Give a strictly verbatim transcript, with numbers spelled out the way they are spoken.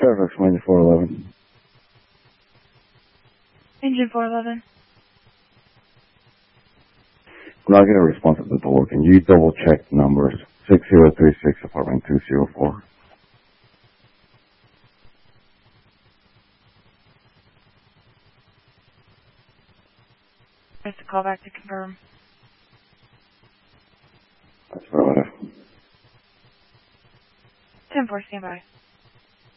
Fairfax, Engine four eleven. Engine four eleven. I'm not getting a response at the door. Can you double check numbers six zero three six, apartment two zero four? Press the call back to confirm. That's affirmative. ten four, stand by.